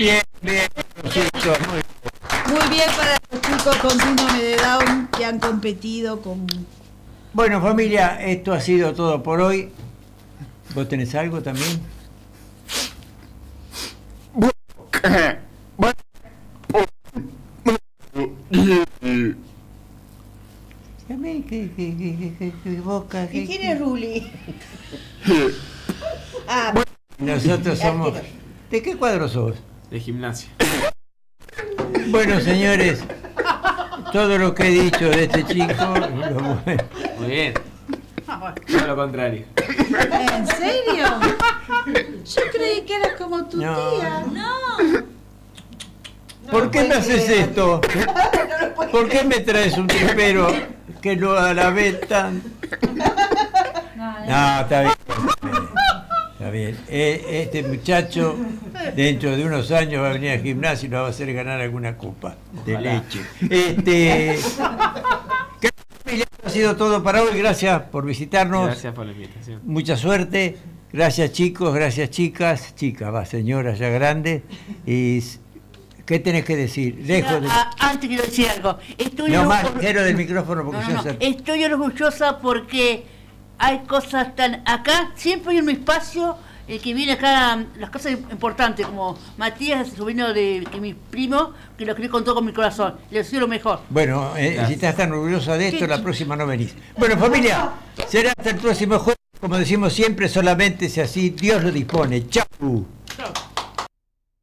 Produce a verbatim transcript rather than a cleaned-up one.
Bien, bien, chicos, muy bien. Muy bien para los chicos con síndrome de Down que han competido con... Bueno, familia, esto ha sido todo por hoy. ¿Vos tenés algo también? ¿Qué, qué, qué, qué, qué, qué boca? ¿Y quién es Ruli? Ah, Nosotros somos... ¿De qué cuadro sos? De gimnasia. Bueno, señores, todo lo que he dicho de este chico... Lo... Muy bien. Todo lo contrario. ¿En serio? Yo creí que eras como tu No. tía. No. ¿Por qué me haces esto? ¿Por qué me traes un tripero que lo alabé tan...? No, está bien. Está bien. Eh, Este muchacho, dentro de unos años, va a venir al gimnasio y nos va a hacer ganar alguna copa de Ojalá. leche. Este... Ha sido todo para hoy. Gracias por visitarnos. Gracias por la invitación. Mucha suerte. Gracias, chicos. Gracias, chicas. Chicas, va, señoras ya grandes. Y... ¿Qué tenés que decir? Lejos de... Ah, antes quiero decir algo. Estoy No orgu- más, cero del micrófono porque No, yo no, sé- Estoy orgullosa porque hay cosas tan... Acá siempre hay un espacio eh, que viene acá, las cosas importantes, como Matías, el sobrino de, de mi primo, que lo crié con todo con mi corazón. Le deseo lo mejor. Bueno, eh, si estás tan orgullosa de esto, la próxima no venís. Bueno, familia, será hasta el próximo jueves. Como decimos siempre, solamente si así Dios lo dispone. Chau.